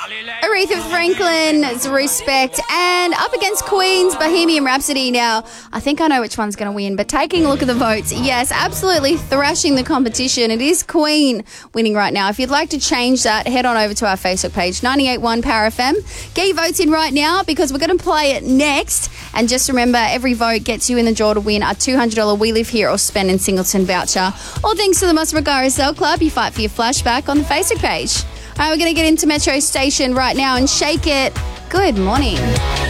Aretha Franklin's Respect, and up against Queen's Bohemian Rhapsody. Now, I think I know which one's going to win, but taking a look at the votes, yes, absolutely thrashing the competition. It is Queen winning right now. If you'd like to change that, head on over to our Facebook page, 98.1 Power FM. Get your votes in right now because we're going to play it next. And just remember, every vote gets you in the draw to win a $200 We Live Here or Spend in Singleton voucher. All thanks to the Moss Magara Cell Club. You fight for your flashback on the Facebook page. All right, we're going to get into Metro Station right now and shake it. Good morning.